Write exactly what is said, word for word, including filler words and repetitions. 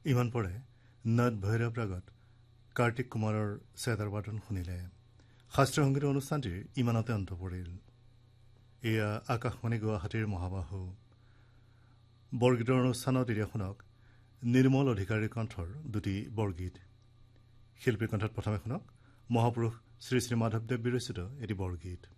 ইমান পৰে নদ ভৈৰৱ ৰাগত কাৰ্তিক কুমাৰৰ চেতাৰ বাদন শুনিলে। শাস্ত্ৰীয় সংগীতৰ অনুষ্ঠানটিৰ ইমানতে অন্ত পৰিল। এয়া আকাশবাণী গুৱাহাটীৰ মহাবাহু। বৰগীতৰ অনুষ্ঠানত এতিয়া শুনক নিৰ্মল অধিকাৰীৰ কণ্ঠৰ দুটি বৰগীত। শিল্পীৰ কণ্ঠত প্ৰথমে শুনক মহাপুৰুষ শ্ৰী শ্ৰী মাধৱদেৱ বিৰচিত এটি বৰগীত।